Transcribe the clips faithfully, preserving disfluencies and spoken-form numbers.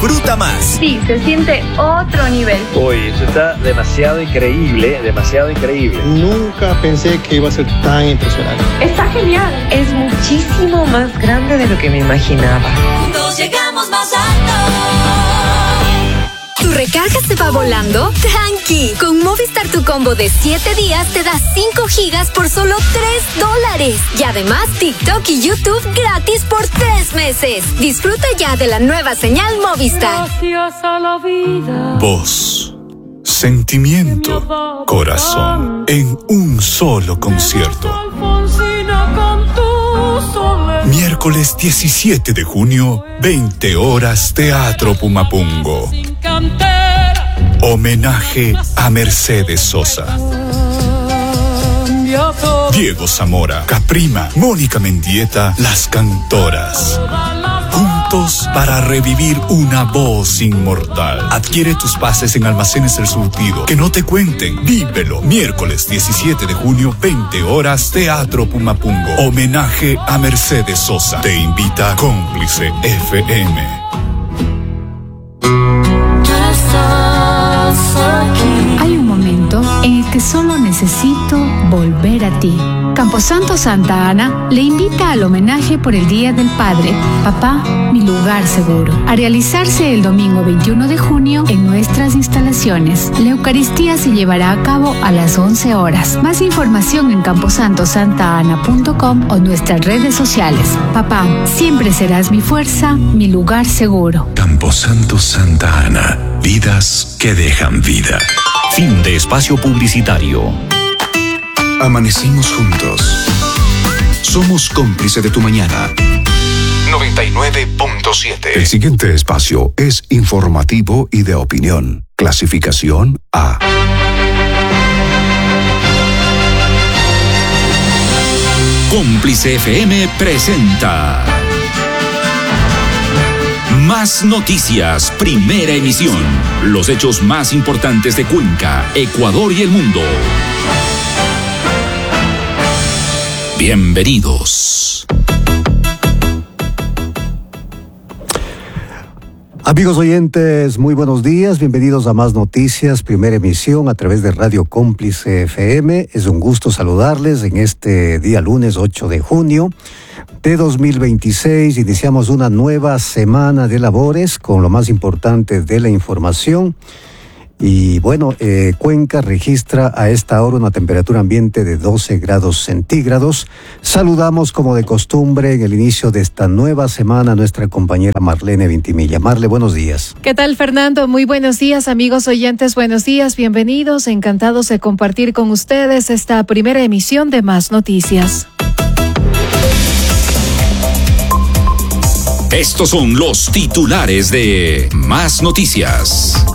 disfruta más. Sí, se siente otro nivel. Uy, eso está demasiado increíble, demasiado increíble. Nunca pensé que iba a ser tan impresionante. Está genial. Es muchísimo más grande de lo que me imaginaba. Juntos llegamos más alto. ¿Tu recarga se va volando? ¡Tranqui! Con Movistar tu combo de siete días te da cinco gigas por solo tres dólares. Y además TikTok y YouTube gratis por tres meses. Disfruta ya de la nueva señal Movistar. Gracias a la vida. Voz, sentimiento, corazón, en un solo concierto. Miércoles diecisiete de junio, veinte horas, Teatro Pumapungo. Homenaje a Mercedes Sosa, Diego Zamora, Caprima, Mónica Mendieta, Las Cantoras. Juntos para revivir una voz inmortal. Adquiere tus pases en Almacenes El Surtido. Que no te cuenten. Vívelo. Miércoles diecisiete de junio, veinte horas, Teatro Pumapungo. Homenaje a Mercedes Sosa. Te invita Cómplice F M. Hay un momento en el que solo necesito volver a ti. Camposanto Santa Ana le invita al homenaje por el Día del Padre, Papá, mi lugar seguro, a realizarse el domingo veintiuno de junio en nuestras instalaciones. La Eucaristía se llevará a cabo a las once horas. Más información en camposanto santa ana punto com o nuestras redes sociales. Papá, siempre serás mi fuerza, mi lugar seguro. Camposanto Santa Ana, vidas que dejan vida. Fin de espacio publicitario. Amanecimos juntos. Somos cómplice de tu mañana. noventa y nueve punto siete. El siguiente espacio es informativo y de opinión. Clasificación A. Cómplice F M presenta Más Noticias, primera emisión. Los hechos más importantes de Cuenca, Ecuador y el mundo. Bienvenidos. Amigos oyentes, muy buenos días, bienvenidos a Más Noticias, primera emisión a través de Radio Cómplice F M. Es un gusto saludarles en este día lunes ocho de junio de dos mil veintiséis. Iniciamos una nueva semana de labores con lo más importante de la información. Y bueno, eh, Cuenca registra a esta hora una temperatura ambiente de doce grados centígrados. Saludamos como de costumbre en el inicio de esta nueva semana a nuestra compañera Marlene Vintimilla. Marle, buenos días. ¿Qué tal, Fernando? Muy buenos días, amigos oyentes, buenos días, bienvenidos. Encantados de compartir con ustedes esta primera emisión de Más Noticias. Estos son los titulares de Más Noticias.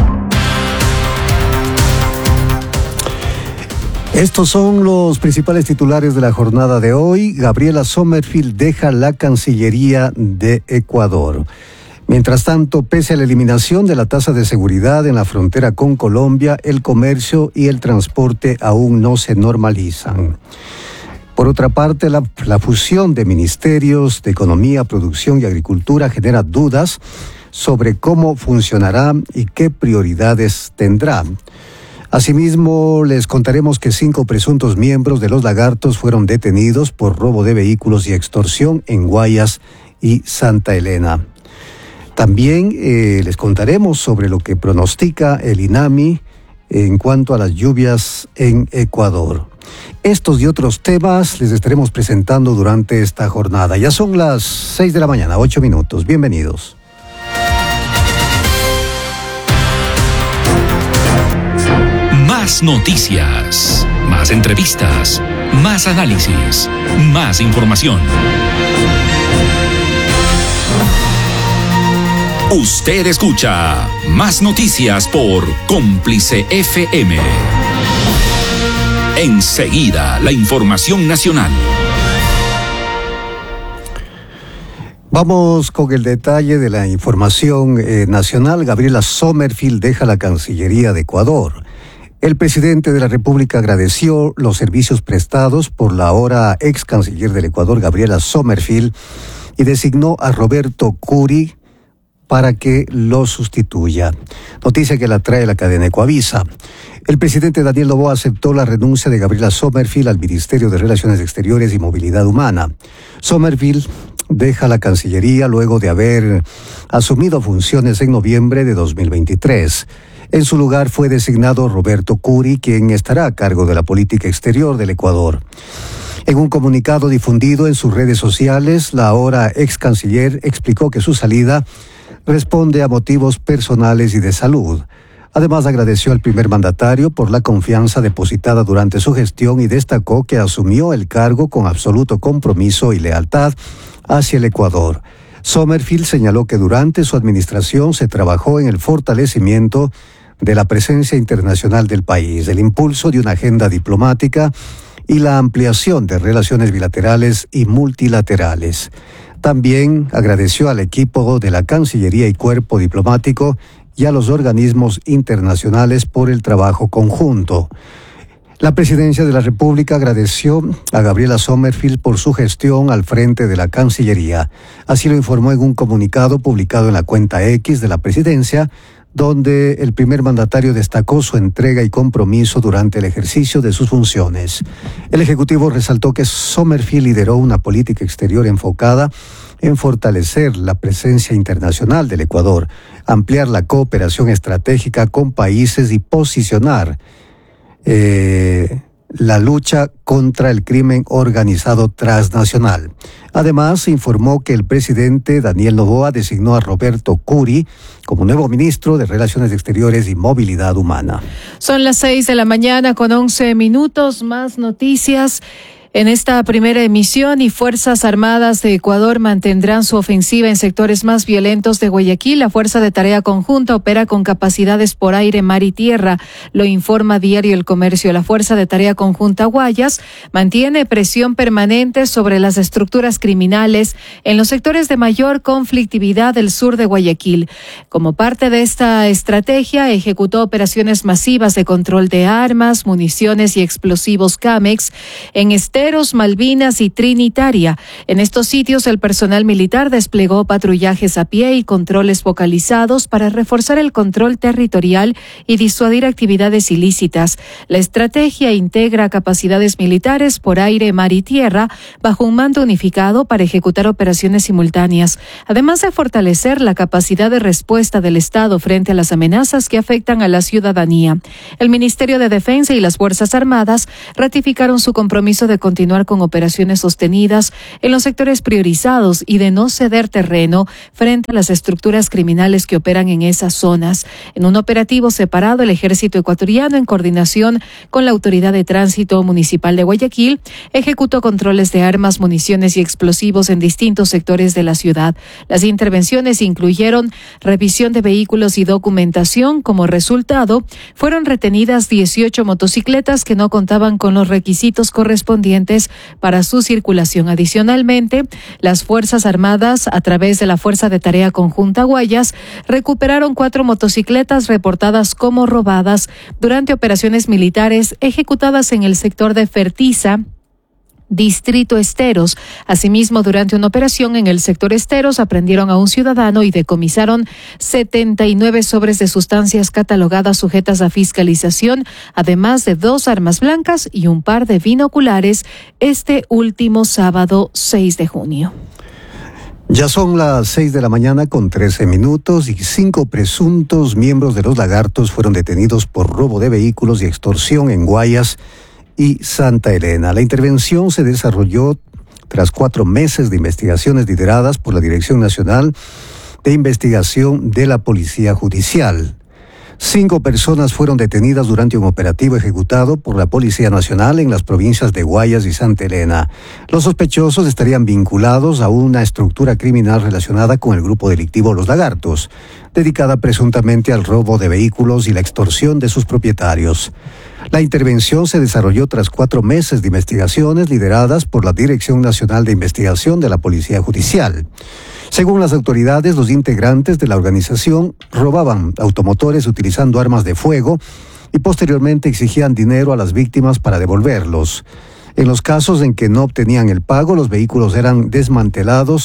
Estos son los principales titulares de la jornada de hoy. Gabriela Sommerfield deja la Cancillería de Ecuador. Mientras tanto, pese a la eliminación de la tasa de seguridad en la frontera con Colombia, el comercio y el transporte aún no se normalizan. Por otra parte, la, la fusión de ministerios de Economía, Producción y Agricultura genera dudas sobre cómo funcionará y qué prioridades tendrá. Asimismo, les contaremos que cinco presuntos miembros de Los Lagartos fueron detenidos por robo de vehículos y extorsión en Guayas y Santa Elena. También eh, les contaremos sobre lo que pronostica el INAMI en cuanto a las lluvias en Ecuador. Estos y otros temas les estaremos presentando durante esta jornada. Ya son las seis de la mañana, ocho minutos. Bienvenidos. Más noticias, más entrevistas, más análisis, más información. Usted escucha Más Noticias por Cómplice F M. Enseguida, la información nacional. Vamos con el detalle de la información eh, nacional. Gabriela Sommerfield deja la Cancillería de Ecuador. El presidente de la República agradeció los servicios prestados por la ahora ex canciller del Ecuador, Gabriela Sommerfield, y designó a Roberto Curi para que lo sustituya. Noticia que la trae la cadena Ecoavisa. El presidente Daniel Noboa aceptó la renuncia de Gabriela Sommerfield al Ministerio de Relaciones Exteriores y Movilidad Humana. Sommerfield deja la Cancillería luego de haber asumido funciones en noviembre de dos mil veintitrés. En su lugar fue designado Roberto Curi, quien estará a cargo de la política exterior del Ecuador. En un comunicado difundido en sus redes sociales, la ahora ex canciller explicó que su salida responde a motivos personales y de salud. Además, agradeció al primer mandatario por la confianza depositada durante su gestión y destacó que asumió el cargo con absoluto compromiso y lealtad hacia el Ecuador. Sommerfield señaló que durante su administración se trabajó en el fortalecimiento de la presencia internacional del país, el impulso de una agenda diplomática y la ampliación de relaciones bilaterales y multilaterales. También agradeció al equipo de la Cancillería y Cuerpo Diplomático y a los organismos internacionales por el trabajo conjunto. La Presidencia de la República agradeció a Gabriela Sommerfield por su gestión al frente de la Cancillería. Así lo informó en un comunicado publicado en la cuenta X de la Presidencia, donde el primer mandatario destacó su entrega y compromiso durante el ejercicio de sus funciones. El Ejecutivo resaltó que Sommerfield lideró una política exterior enfocada en fortalecer la presencia internacional del Ecuador, ampliar la cooperación estratégica con países y posicionar eh, la lucha contra el crimen organizado transnacional. Además, informó que el presidente Daniel Noboa designó a Roberto Curi como nuevo ministro de Relaciones Exteriores y Movilidad Humana. Son las seis de la mañana con once minutos, más noticias. En esta primera emisión, y Fuerzas Armadas de Ecuador mantendrán su ofensiva en sectores más violentos de Guayaquil. La Fuerza de Tarea Conjunta opera con capacidades por aire, mar y tierra, lo informa Diario El Comercio. La Fuerza de Tarea Conjunta Guayas mantiene presión permanente sobre las estructuras criminales en los sectores de mayor conflictividad del sur de Guayaquil. Como parte de esta estrategia, ejecutó operaciones masivas de control de armas, municiones y explosivos CAMEX en este Malvinas y Trinitaria. En estos sitios, el personal militar desplegó patrullajes a pie y controles focalizados para reforzar el control territorial y disuadir actividades ilícitas. La estrategia integra capacidades militares por aire, mar y tierra bajo un mando unificado para ejecutar operaciones simultáneas, además de fortalecer la capacidad de respuesta del Estado frente a las amenazas que afectan a la ciudadanía. El Ministerio de Defensa y las Fuerzas Armadas ratificaron su compromiso de continuar con operaciones sostenidas en los sectores priorizados y de no ceder terreno frente a las estructuras criminales que operan en esas zonas. En un operativo separado, el Ejército Ecuatoriano, en coordinación con la Autoridad de Tránsito Municipal de Guayaquil, ejecutó controles de armas, municiones y explosivos en distintos sectores de la ciudad. Las intervenciones incluyeron revisión de vehículos y documentación. Como resultado, fueron retenidas dieciocho motocicletas que no contaban con los requisitos correspondientes para su circulación. Adicionalmente, las Fuerzas Armadas, a través de la Fuerza de Tarea Conjunta Guayas, recuperaron cuatro motocicletas reportadas como robadas durante operaciones militares ejecutadas en el sector de Fertiza, Distrito Esteros. Asimismo, durante una operación en el sector Esteros, aprendieron a un ciudadano y decomisaron setenta y nueve sobres de sustancias catalogadas sujetas a fiscalización, además de dos armas blancas y un par de binoculares, este último sábado seis de junio. Ya son las seis de la mañana con trece minutos y cinco presuntos miembros de los Lagartos fueron detenidos por robo de vehículos y extorsión en Guayas y Santa Elena. La intervención se desarrolló tras cuatro meses de investigaciones lideradas por la Dirección Nacional de Investigación de la Policía Judicial. Cinco personas fueron detenidas durante un operativo ejecutado por la Policía Nacional en las provincias de Guayas y Santa Elena. Los sospechosos estarían vinculados a una estructura criminal relacionada con el grupo delictivo Los Lagartos, dedicada presuntamente al robo de vehículos y la extorsión de sus propietarios. La intervención se desarrolló tras cuatro meses de investigaciones lideradas por la Dirección Nacional de Investigación de la Policía Judicial. Según las autoridades, los integrantes de la organización robaban automotores utilizando armas de fuego y posteriormente exigían dinero a las víctimas para devolverlos. En los casos en que no obtenían el pago, los vehículos eran desmantelados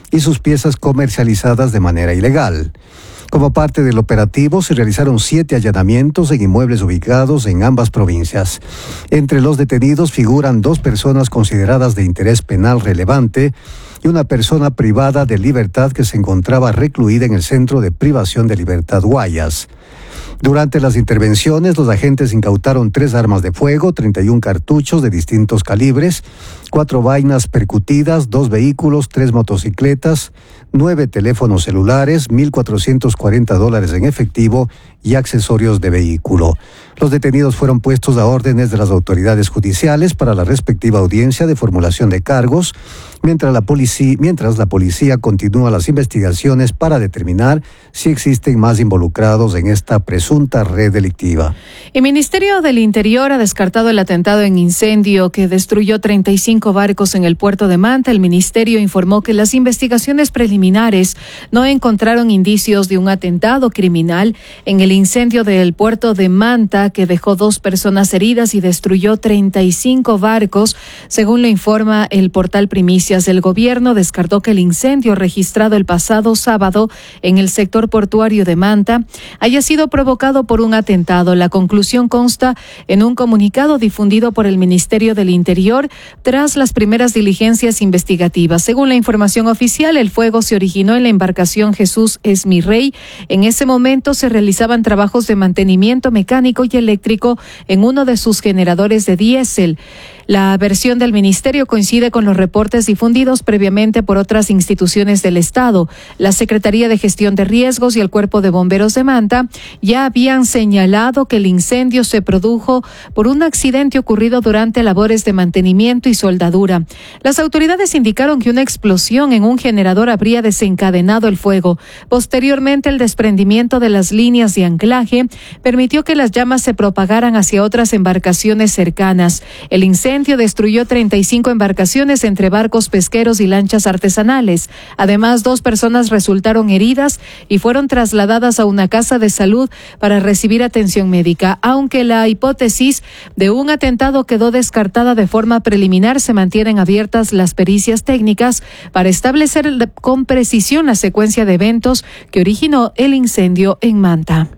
y sus piezas comercializadas de manera ilegal. Como parte del operativo, se realizaron siete allanamientos en inmuebles ubicados en ambas provincias. Entre los detenidos figuran dos personas consideradas de interés penal relevante y una persona privada de libertad que se encontraba recluida en el Centro de Privación de Libertad Guayas. Durante las intervenciones, los agentes incautaron tres armas de fuego, treinta y un cartuchos de distintos calibres, cuatro vainas percutidas, dos vehículos, tres motocicletas, nueve teléfonos celulares, mil cuatrocientos cuarenta dólares en efectivo y accesorios de vehículo. Los detenidos fueron puestos a órdenes de las autoridades judiciales para la respectiva audiencia de formulación de cargos, mientras la policía, mientras la policía continúa las investigaciones para determinar si existen más involucrados en esta presunta red delictiva. El Ministerio del Interior ha descartado el atentado en incendio que destruyó treinta y cinco barcos en el puerto de Manta. El ministerio informó que las investigaciones preliminares no encontraron indicios de un atentado criminal en el incendio del puerto de Manta que dejó dos personas heridas y destruyó treinta y cinco barcos, según lo informa el portal Primicias. El gobierno descartó que el incendio registrado el pasado sábado en el sector portuario de Manta haya sido provocado por un atentado. La conclusión consta en un comunicado difundido por el Ministerio del Interior tras las primeras diligencias investigativas. Según la información oficial, el fuego se originó en la embarcación Jesús Esmirrey. En ese momento se realizaban trabajos de mantenimiento mecánico y eléctrico en uno de sus generadores de diésel. La versión del ministerio coincide con los reportes difundidos previamente por otras instituciones del Estado. La Secretaría de Gestión de Riesgos y el Cuerpo de Bomberos de Manta ya habían señalado que el incendio se produjo por un accidente ocurrido durante labores de mantenimiento y soldadura. Las autoridades indicaron que una explosión en un generador habría desencadenado el fuego. Posteriormente, el desprendimiento de las líneas de anclaje permitió que las llamas se propagaran hacia otras embarcaciones cercanas. El incendio destruyó treinta y cinco embarcaciones entre barcos pesqueros y lanchas artesanales. Además, dos personas resultaron heridas y fueron trasladadas a una casa de salud para recibir atención médica. Aunque la hipótesis de un atentado quedó descartada de forma preliminar, se mantienen abiertas las pericias técnicas para establecer con precisión la secuencia de eventos que originó el incendio en Manta.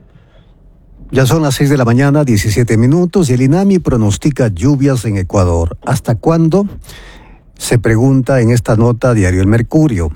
Ya son las seis de la mañana, diecisiete minutos, y el INAMI pronostica lluvias en Ecuador. ¿Hasta cuándo? Se pregunta en esta nota Diario El Mercurio.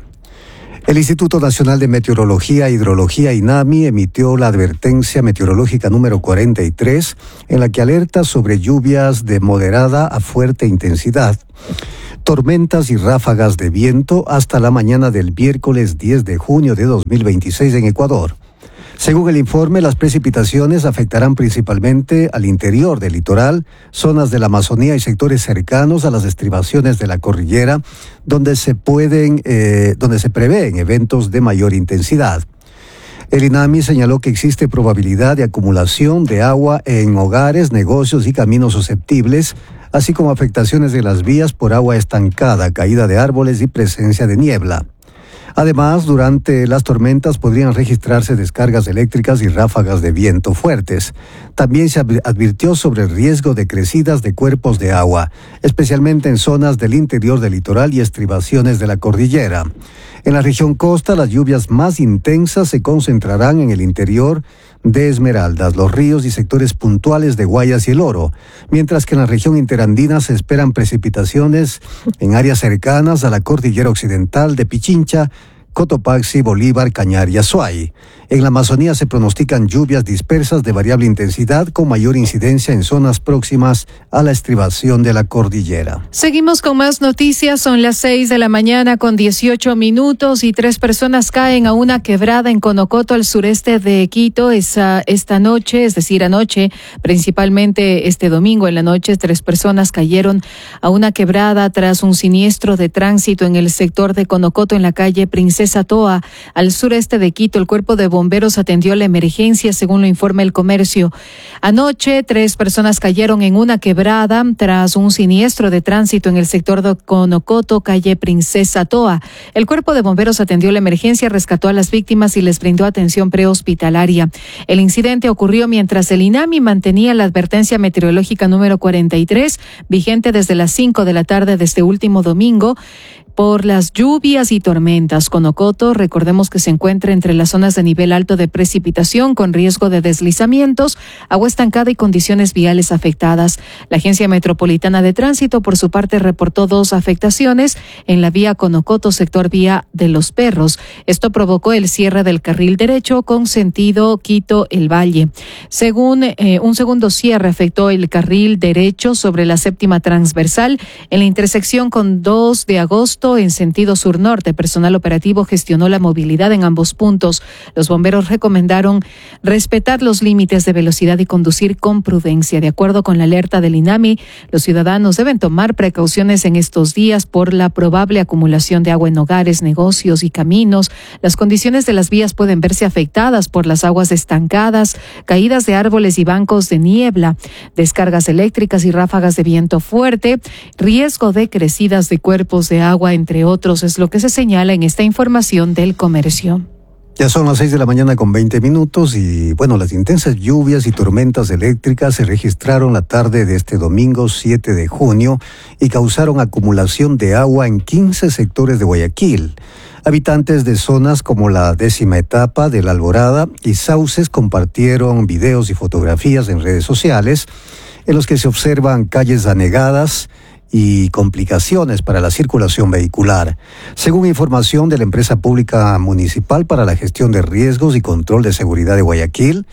El Instituto Nacional de Meteorología e Hidrología, INAMI, emitió la advertencia meteorológica número cuarenta y tres, en la que alerta sobre lluvias de moderada a fuerte intensidad, tormentas y ráfagas de viento hasta la mañana del miércoles diez de junio de dos mil veintiséis en Ecuador. Según el informe, las precipitaciones afectarán principalmente al interior del litoral, zonas de la Amazonía y sectores cercanos a las estribaciones de la cordillera, donde se pueden, eh, donde se prevén eventos de mayor intensidad. El INAMI señaló que existe probabilidad de acumulación de agua en hogares, negocios y caminos susceptibles, así como afectaciones de las vías por agua estancada, caída de árboles y presencia de niebla. Además, durante las tormentas podrían registrarse descargas eléctricas y ráfagas de viento fuertes. También se advirtió sobre el riesgo de crecidas de cuerpos de agua, especialmente en zonas del interior del litoral y estribaciones de la cordillera. En la región costa, las lluvias más intensas se concentrarán en el interior de Esmeraldas, los ríos y sectores puntuales de Guayas y El Oro, mientras que en la región interandina se esperan precipitaciones en áreas cercanas a la cordillera occidental de Pichincha, Cotopaxi, Bolívar, Cañar y Azuay. En la Amazonía se pronostican lluvias dispersas de variable intensidad con mayor incidencia en zonas próximas a la estribación de la cordillera. Seguimos con más noticias. Son las seis de la mañana con dieciocho minutos y tres personas caen a una quebrada en Conocoto, al sureste de Quito, esa, esta noche, es decir, anoche, principalmente este domingo en la noche, tres personas cayeron a una quebrada tras un siniestro de tránsito en el sector de Conocoto, en la calle Princesa Toa, al sureste de Quito. El cuerpo de bomberos atendió la emergencia, según lo informa El Comercio. Anoche, tres personas cayeron en una quebrada tras un siniestro de tránsito en el sector de Conocoto, calle Princesa Toa. El cuerpo de bomberos atendió la emergencia, rescató a las víctimas y les brindó atención prehospitalaria. El incidente ocurrió mientras el INAMI mantenía la advertencia meteorológica número cuarenta y tres, vigente desde las cinco de la tarde de este último domingo, por las lluvias y tormentas. Conocoto, recordemos que se encuentra entre las zonas de nivel alto de precipitación con riesgo de deslizamientos, agua estancada y condiciones viales afectadas. La Agencia Metropolitana de Tránsito, por su parte, reportó dos afectaciones en la vía Conocoto, sector vía de Los Perros. Esto provocó el cierre del carril derecho con sentido Quito-El Valle. Según eh, un segundo cierre afectó el carril derecho sobre la séptima transversal en la intersección con dos de agosto en sentido sur-norte. Personal operativo gestionó la movilidad en ambos puntos. Los bomberos recomendaron respetar los límites de velocidad y conducir con prudencia. De acuerdo con la alerta del INAMI, los ciudadanos deben tomar precauciones en estos días por la probable acumulación de agua en hogares, negocios y caminos. Las condiciones de las vías pueden verse afectadas por las aguas estancadas, caídas de árboles y bancos de niebla, descargas eléctricas y ráfagas de viento fuerte, riesgo de crecidas de cuerpos de agua, entre otros, es lo que se señala en esta información del Comercio. Ya son las seis de la mañana con veinte minutos y, bueno, las intensas lluvias y tormentas eléctricas se registraron la tarde de este domingo siete de junio y causaron acumulación de agua en quince sectores de Guayaquil. Habitantes de zonas como la décima etapa de La Alborada y Sauces compartieron videos y fotografías en redes sociales en los que se observan calles anegadas y complicaciones para la circulación vehicular. Según información de la Empresa Pública Municipal para la Gestión de Riesgos y Control de Seguridad de Guayaquil,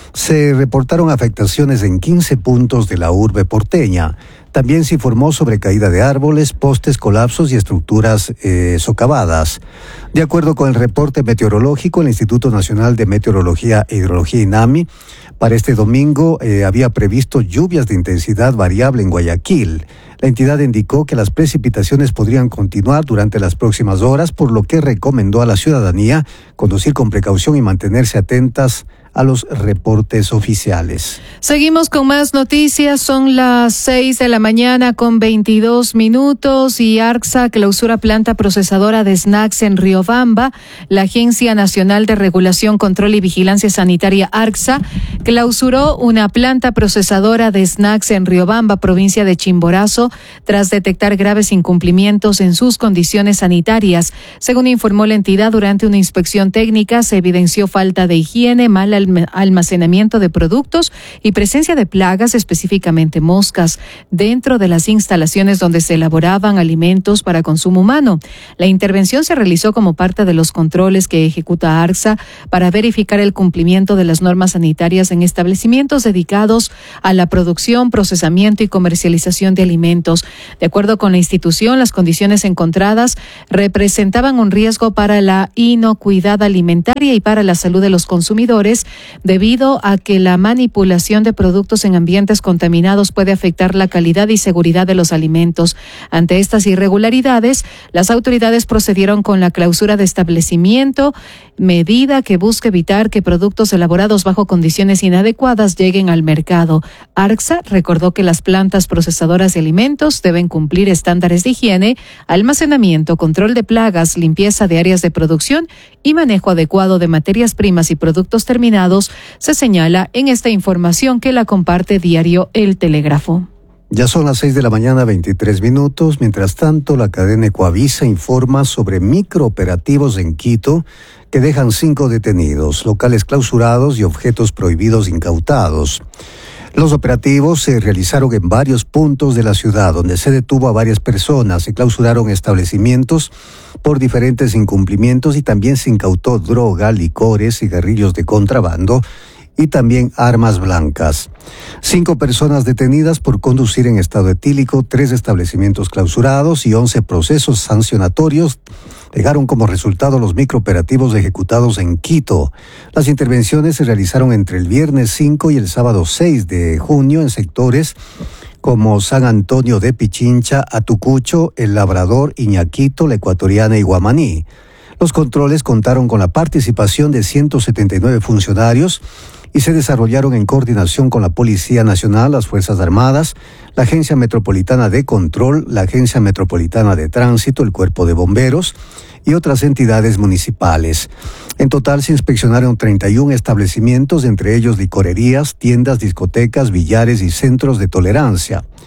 se reportaron afectaciones en quince puntos de la urbe porteña. También se informó sobre caída de árboles, postes, colapsos y estructuras eh, socavadas. De acuerdo con el reporte meteorológico, el Instituto Nacional de Meteorología e Hidrología INAMI, para este domingo eh, había previsto lluvias de intensidad variable en Guayaquil. La entidad indicó que las precipitaciones podrían continuar durante las próximas horas, por lo que recomendó a la ciudadanía conducir con precaución y mantenerse atentas a los reportes oficiales. Seguimos con más noticias. Son las seis de la mañana con veintidós minutos y ARCSA clausura planta procesadora de snacks en Riobamba. La Agencia Nacional de Regulación, Control y Vigilancia Sanitaria, ARCSA, clausuró una planta procesadora de snacks en Riobamba, provincia de Chimborazo, tras detectar graves incumplimientos en sus condiciones sanitarias. Según informó la entidad, durante una inspección técnica se evidenció falta de higiene, mala almacenamiento de productos y presencia de plagas, específicamente moscas, dentro de las instalaciones donde se elaboraban alimentos para consumo humano. La intervención se realizó como parte de los controles que ejecuta ARCSA para verificar el cumplimiento de las normas sanitarias en establecimientos dedicados a la producción, procesamiento y comercialización de alimentos. De acuerdo con la institución, las condiciones encontradas representaban un riesgo para la inocuidad alimentaria y para la salud de los consumidores, debido a que la manipulación de productos en ambientes contaminados puede afectar la calidad y seguridad de los alimentos. Ante estas irregularidades, las autoridades procedieron con la clausura de establecimiento, medida que busca evitar que productos elaborados bajo condiciones inadecuadas lleguen al mercado. ARCSA recordó que las plantas procesadoras de alimentos deben cumplir estándares de higiene, almacenamiento, control de plagas, limpieza de áreas de producción y manejo adecuado de materias primas y productos terminados, se señala en esta información que la comparte diario El Telégrafo. Ya son las seis de la mañana, veintitrés minutos. Mientras tanto, la cadena Ecuavisa informa sobre microoperativos en Quito que dejan cinco detenidos, locales clausurados y objetos prohibidos incautados. Los operativos se realizaron en varios puntos de la ciudad, donde se detuvo a varias personas, se clausuraron establecimientos por diferentes incumplimientos y también se incautó droga, licores, cigarrillos de contrabando y también armas blancas. Cinco personas detenidas por conducir en estado etílico, tres establecimientos clausurados y once procesos sancionatorios dejaron como resultado los microoperativos ejecutados en Quito. Las intervenciones se realizaron entre el viernes cinco y el sábado seis de junio en sectores como San Antonio de Pichincha, Atucucho, El Labrador, Iñaquito, La Ecuatoriana y Guamaní. Los controles contaron con la participación de ciento setenta y nueve funcionarios y se desarrollaron en coordinación con la Policía Nacional, las Fuerzas Armadas, la Agencia Metropolitana de Control, la Agencia Metropolitana de Tránsito, el Cuerpo de Bomberos y otras entidades municipales. En total se inspeccionaron treinta y uno establecimientos, entre ellos licorerías, tiendas, discotecas, billares y centros de tolerancia.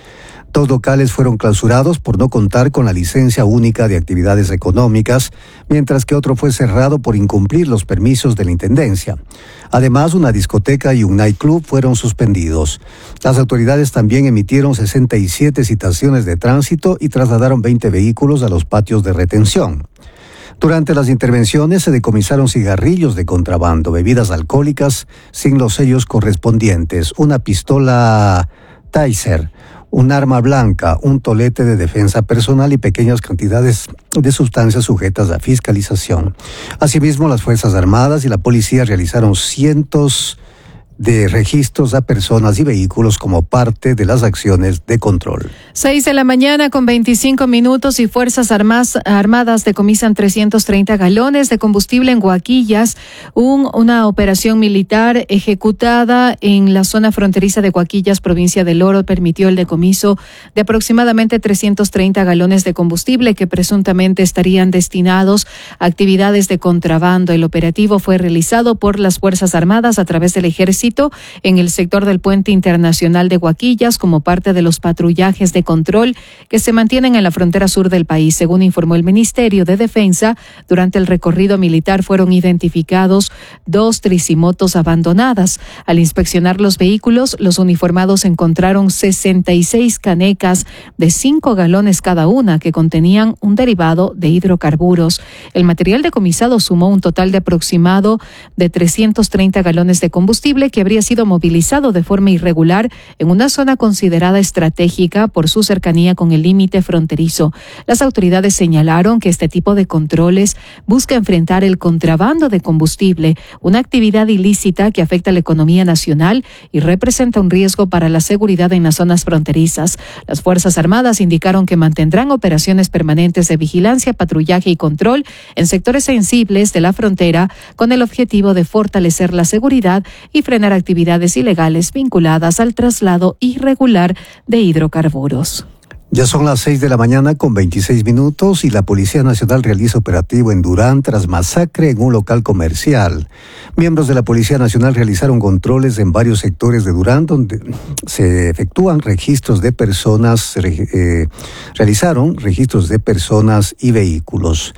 Dos locales fueron clausurados por no contar con la licencia única de actividades económicas, mientras que otro fue cerrado por incumplir los permisos de la Intendencia. Además, una discoteca y un nightclub fueron suspendidos. Las autoridades también emitieron sesenta y siete citaciones de tránsito y trasladaron veinte vehículos a los patios de retención. Durante las intervenciones se decomisaron cigarrillos de contrabando, bebidas alcohólicas sin los sellos correspondientes, una pistola Taser, un arma blanca, un tolete de defensa personal y pequeñas cantidades de sustancias sujetas a fiscalización. Asimismo, las Fuerzas Armadas y la policía realizaron cientos de registros a personas y vehículos como parte de las acciones de control. Seis de la mañana con veinticinco minutos y Fuerzas Armas, Armadas decomisan trescientos treinta galones de combustible en Huaquillas. Un, una operación militar ejecutada en la zona fronteriza de Huaquillas, provincia del Oro, permitió el decomiso de aproximadamente trescientos treinta galones de combustible que presuntamente estarían destinados a actividades de contrabando. El operativo fue realizado por las Fuerzas Armadas a través del Ejército en el sector del Puente Internacional de Huaquillas como parte de los patrullajes de control que se mantienen en la frontera sur del país. Según informó el Ministerio de Defensa, durante el recorrido militar fueron identificados dos tricimotos abandonadas. Al inspeccionar los vehículos, los uniformados encontraron sesenta y seis canecas de cinco galones cada una que contenían un derivado de hidrocarburos. El material decomisado sumó un total de aproximado de trescientos treinta galones de combustible que habría sido movilizado de forma irregular en una zona considerada estratégica por su cercanía con el límite fronterizo. Las autoridades señalaron que este tipo de controles busca enfrentar el contrabando de combustible, una actividad ilícita que afecta a la economía nacional y representa un riesgo para la seguridad en las zonas fronterizas. Las Fuerzas Armadas indicaron que mantendrán operaciones permanentes de vigilancia, patrullaje y control en sectores sensibles de la frontera con el objetivo de fortalecer la seguridad y frenar actividades ilegales vinculadas al traslado irregular de hidrocarburos. Ya son las seis de la mañana con veintiséis minutos y la Policía Nacional realiza operativo en Durán tras masacre en un local comercial. Miembros de la Policía Nacional realizaron controles en varios sectores de Durán donde se efectúan registros de personas, eh, realizaron registros de personas y vehículos.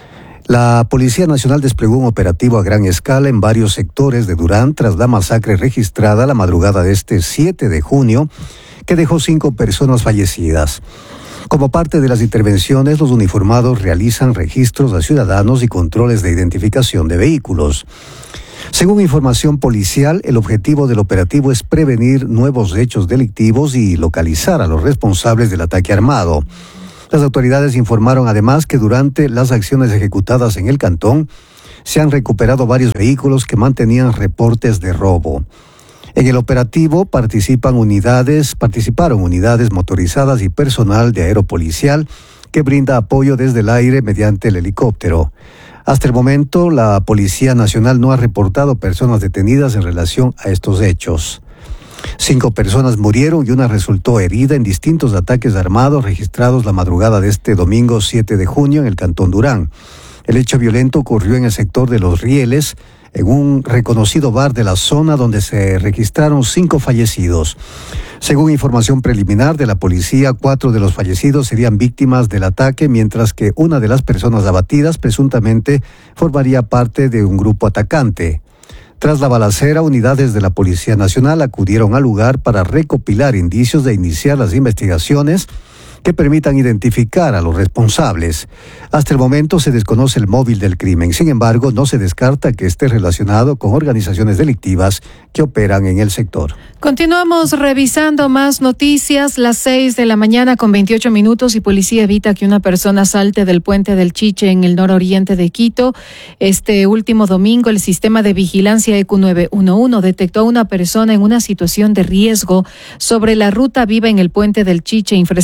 La Policía Nacional desplegó un operativo a gran escala en varios sectores de Durán tras la masacre registrada la madrugada de este siete de junio, que dejó cinco personas fallecidas. Como parte de las intervenciones, los uniformados realizan registros a ciudadanos y controles de identificación de vehículos. Según información policial, el objetivo del operativo es prevenir nuevos hechos delictivos y localizar a los responsables del ataque armado. Las autoridades informaron además que durante las acciones ejecutadas en el cantón se han recuperado varios vehículos que mantenían reportes de robo. En el operativo participan unidades, participaron unidades motorizadas y personal de aeropolicial que brinda apoyo desde el aire mediante el helicóptero. Hasta el momento, la Policía Nacional no ha reportado personas detenidas en relación a estos hechos. Cinco personas murieron y una resultó herida en distintos ataques armados registrados la madrugada de este domingo siete de junio en el Cantón Durán. El hecho violento ocurrió en el sector de Los Rieles, en un reconocido bar de la zona donde se registraron cinco fallecidos. Según información preliminar de la policía, cuatro de los fallecidos serían víctimas del ataque, mientras que una de las personas abatidas presuntamente formaría parte de un grupo atacante. Tras la balacera, unidades de la Policía Nacional acudieron al lugar para recopilar indicios de iniciar las investigaciones que permitan identificar a los responsables. Hasta el momento se desconoce el móvil del crimen. Sin embargo, no se descarta que esté relacionado con organizaciones delictivas que operan en el sector. Continuamos revisando más noticias. Las seis de la mañana con veintiocho minutos y policía evita que una persona salte del puente del Chiche en el nororiente de Quito. Este último domingo, el sistema de vigilancia E Q nueve uno uno detectó a una persona en una situación de riesgo sobre la ruta viva en el puente del Chiche, infraestructura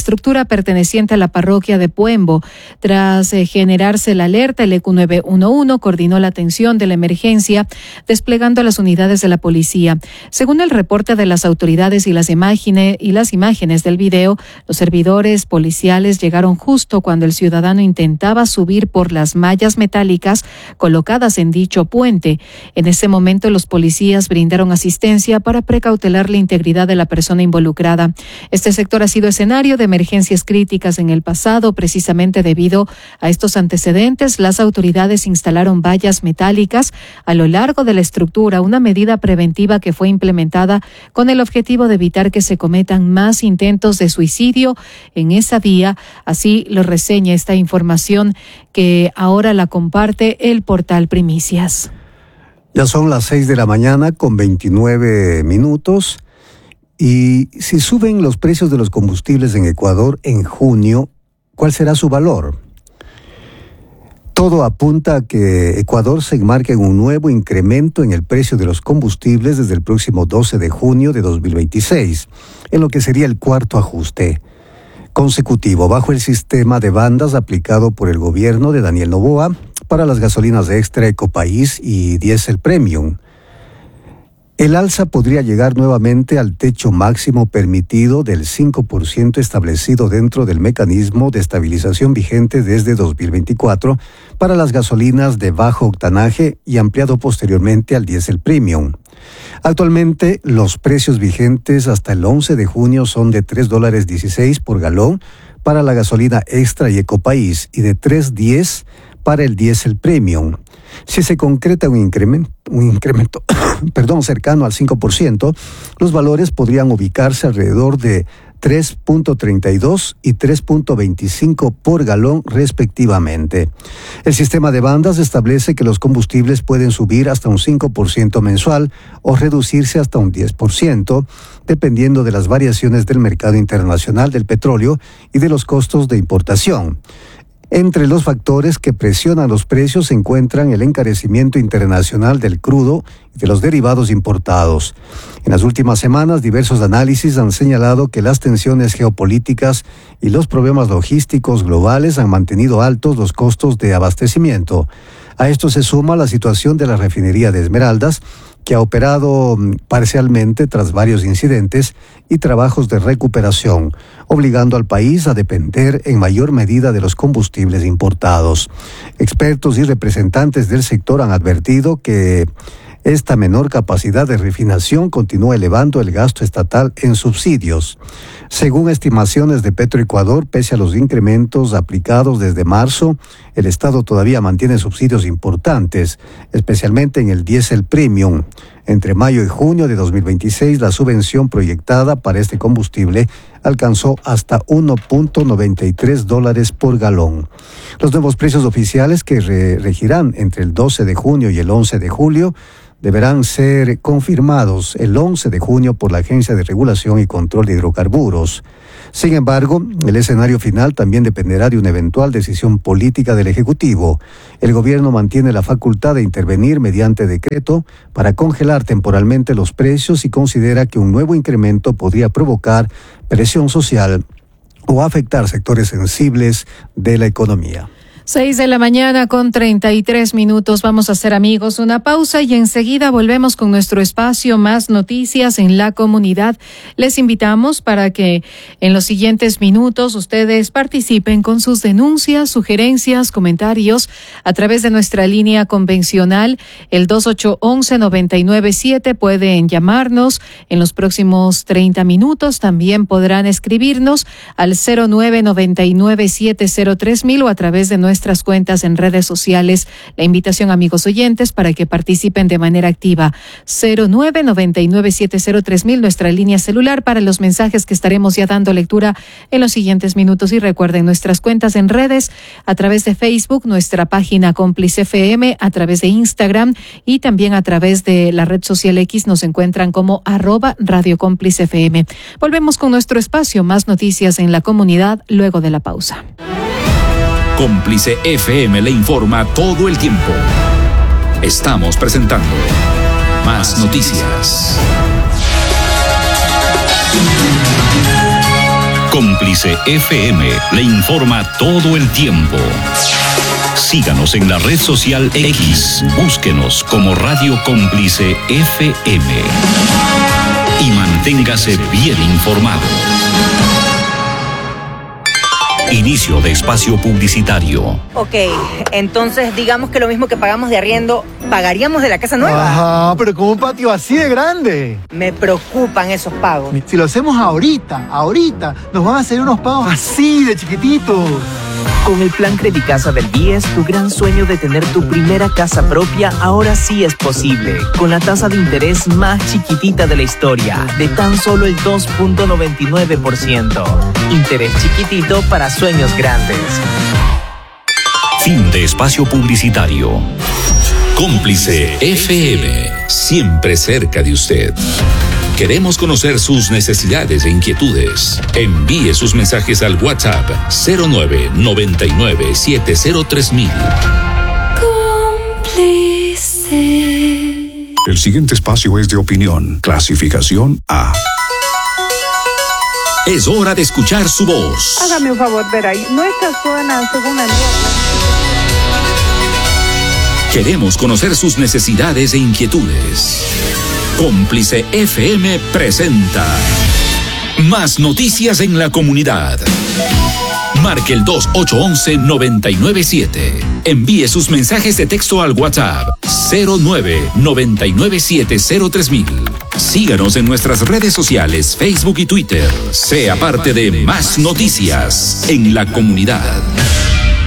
perteneciente a la parroquia de Puembo. Tras eh, generarse la alerta, el E Q nueve uno uno coordinó la atención de la emergencia, desplegando las unidades de la policía. Según el reporte de las autoridades y las imágenes, y las imágenes del video, los servidores policiales llegaron justo cuando el ciudadano intentaba subir por las mallas metálicas colocadas en dicho puente. En ese momento, los policías brindaron asistencia para precautelar la integridad de la persona involucrada. Este sector ha sido escenario de emergencias críticas en el pasado. Precisamente debido a estos antecedentes, las autoridades instalaron vallas metálicas a lo largo de la estructura, una medida preventiva que fue implementada con el objetivo de evitar que se cometan más intentos de suicidio en esa vía. Así lo reseña esta información que ahora la comparte el portal Primicias. Ya son las seis de la mañana con veintinueve minutos. Y si suben los precios de los combustibles en Ecuador en junio, ¿cuál será su valor? Todo apunta a que Ecuador se enmarque en un nuevo incremento en el precio de los combustibles desde el próximo doce de junio de dos mil veintiséis, en lo que sería el cuarto ajuste consecutivo bajo el sistema de bandas aplicado por el gobierno de Daniel Noboa para las gasolinas extra Ecopaís y diésel premium. El alza podría llegar nuevamente al techo máximo permitido del cinco por ciento establecido dentro del mecanismo de estabilización vigente desde dos mil veinticuatro para las gasolinas de bajo octanaje y ampliado posteriormente al diésel premium. Actualmente, los precios vigentes hasta el once de junio son de tres dólares dieciséis por galón para la gasolina extra y Ecopaís y de tres diez para el diésel premium. Si se concreta un incremento, un incremento perdón, cercano al cinco por ciento, los valores podrían ubicarse alrededor de tres punto treinta y dos y tres punto veinticinco por galón respectivamente. El sistema de bandas establece que los combustibles pueden subir hasta un cinco por ciento mensual o reducirse hasta un diez por ciento, dependiendo de las variaciones del mercado internacional del petróleo y de los costos de importación. Entre los factores que presionan los precios se encuentran el encarecimiento internacional del crudo y de los derivados importados. En las últimas semanas, diversos análisis han señalado que las tensiones geopolíticas y los problemas logísticos globales han mantenido altos los costos de abastecimiento. A esto se suma la situación de la refinería de Esmeraldas, que ha operado parcialmente tras varios incidentes y trabajos de recuperación, obligando al país a depender en mayor medida de los combustibles importados. Expertos y representantes del sector han advertido que esta menor capacidad de refinación continúa elevando el gasto estatal en subsidios. Según estimaciones de Petroecuador, pese a los incrementos aplicados desde marzo, el Estado todavía mantiene subsidios importantes, especialmente en el diésel premium. Entre mayo y junio de dos mil veintiséis, la subvención proyectada para este combustible alcanzó hasta uno punto noventa y tres dólares por galón. Los nuevos precios oficiales que re- regirán entre el doce de junio y el once de julio deberán ser confirmados el once de junio por la Agencia de Regulación y Control de Hidrocarburos. Sin embargo, el escenario final también dependerá de una eventual decisión política del Ejecutivo. El gobierno mantiene la facultad de intervenir mediante decreto para congelar temporalmente los precios y considera que un nuevo incremento podría provocar presión social o afectar sectores sensibles de la economía. Seis de la mañana con treinta y tres minutos. Vamos a hacer, amigos, una pausa y enseguida volvemos con nuestro espacio Más Noticias en la Comunidad. Les invitamos para que en los siguientes minutos ustedes participen con sus denuncias, sugerencias, comentarios a través de nuestra línea convencional, el dos ocho uno uno, nueve nueve siete. Pueden llamarnos en los próximos treinta minutos. También podrán escribirnos al cero nueve nueve nueve siete cero tres mil o a través de nuestra nuestras cuentas en redes sociales. La invitación, amigos oyentes, para que participen de manera activa. cero nueve nueve nueve siete cero tres mil, nuestra línea celular para los mensajes que estaremos ya dando lectura en los siguientes minutos. Y recuerden nuestras cuentas en redes a través de Facebook, nuestra página Cómplice F M, a través de Instagram y también a través de la red social X nos encuentran como arroba Radio Cómplice F M. Volvemos con nuestro espacio Más Noticias en la Comunidad luego de la pausa. Cómplice F M le informa todo el tiempo. Estamos presentando Más Noticias. Cómplice F M le informa todo el tiempo. Síganos en la red social X. Búsquenos como Radio Cómplice F M. Y manténgase bien informado. Inicio de espacio publicitario. Ok, entonces digamos que lo mismo que pagamos de arriendo, ¿pagaríamos de la casa nueva? Ajá, pero con un patio así de grande. Me preocupan esos pagos. Si lo hacemos ahorita, ahorita, nos van a hacer unos pagos así de chiquititos. Con el plan Credicasa del B I E S, tu gran sueño de tener tu primera casa propia ahora sí es posible. Con la tasa de interés más chiquitita de la historia, de tan solo el dos punto noventa y nueve por ciento. Interés chiquitito para sueños grandes. Fin de espacio publicitario. Cómplice F M, siempre cerca de usted. Queremos conocer sus necesidades e inquietudes. Envíe sus mensajes al WhatsApp cero nueve noventa y nueve siete cero tres mil. Cómplice. El siguiente espacio es de opinión. Clasificación A. Es hora de escuchar su voz. Hágame un favor, Veray. Nuestra zona, según la Queremos conocer sus necesidades e inquietudes. Cómplice F M presenta Más noticias en la comunidad. Marque el dos ocho once noventa y nueve siete. Envíe sus mensajes de texto al WhatsApp cero nueve noventa y nueve siete cero tres mil. Síganos en nuestras redes sociales, Facebook y Twitter. Sea parte de Más Noticias en la comunidad.